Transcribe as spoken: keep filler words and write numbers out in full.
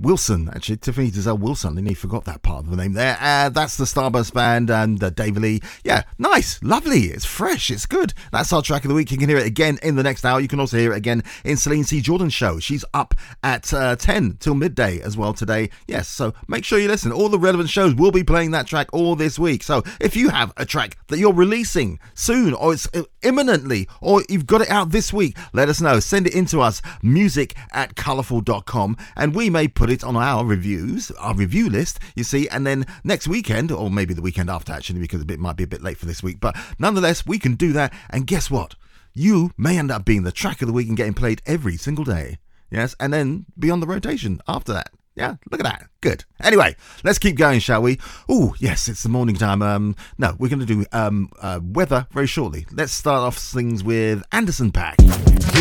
Wilson, actually, Tiffany Dazelle Wilson. And he forgot that part of the name there. Uh, that's the Starburst Band and uh, David Lee. Yeah, nice, lovely. It's fresh. It's good. That's our track of the week. You can hear it again in the next hour. You can also hear it again in Celine C. Jordan's show. She's up at uh, ten till midday as well today. Yes, so make sure you listen. All the relevant shows will be playing that track all this week. So if you have a track that you're releasing soon or it's imminently or you've got it out this week, let us know. Send it in to us, music at colourful dot com, and we may put it on our reviews, our review list, you see, and then next weekend, or maybe the weekend after actually, because it might be a bit late for this week, but nonetheless, we can do that, and guess what? You may end up being the track of the week and getting played every single day. Yes, and then be on the rotation after that. Yeah, look at that. Good. Anyway, let's keep going, shall we? Oh, yes, it's the morning time. Um, no, we're going to do um uh, weather very shortly. Let's start off things with Anderson .Paak.